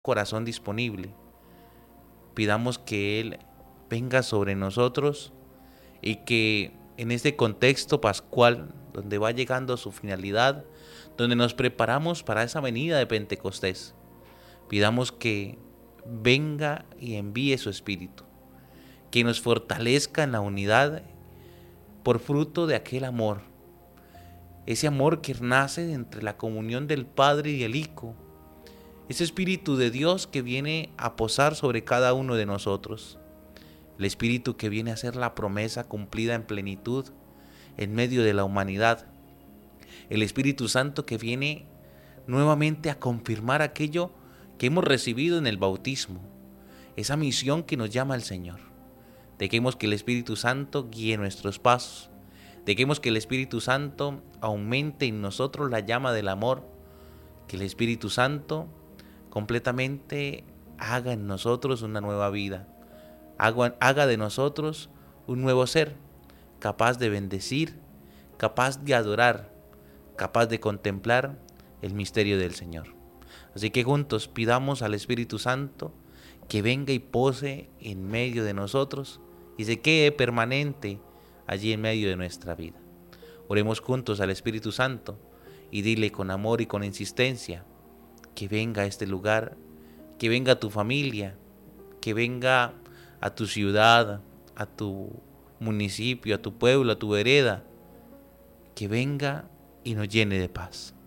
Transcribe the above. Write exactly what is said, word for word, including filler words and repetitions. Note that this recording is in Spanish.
corazón disponible. Pidamos que Él venga sobre nosotros y que en este contexto pascual, donde va llegando a su finalidad, donde nos preparamos para esa venida de Pentecostés, pidamos que venga y envíe su Espíritu, que nos fortalezca en la unidad por fruto de aquel amor, ese amor que nace entre la comunión del Padre y el Hijo, ese Espíritu de Dios que viene a posar sobre cada uno de nosotros, el Espíritu que viene a ser la promesa cumplida en plenitud en medio de la humanidad, el Espíritu Santo que viene nuevamente a confirmar aquello que hemos recibido en el bautismo, esa misión que nos llama el Señor. Dejemos que el Espíritu Santo guíe nuestros pasos, dejemos que el Espíritu Santo aumente en nosotros la llama del amor, que el Espíritu Santo completamente haga en nosotros una nueva vida, haga, haga de nosotros un nuevo ser, capaz de bendecir, capaz de adorar, capaz de contemplar el misterio del Señor. Así que juntos pidamos al Espíritu Santo que venga y pose en medio de nosotros y se quede permanente allí en medio de nuestra vida. Oremos juntos al Espíritu Santo y dile con amor y con insistencia que venga a este lugar, que venga a tu familia, que venga a tu ciudad, a tu municipio, a tu pueblo, a tu vereda, que venga y nos llene de paz.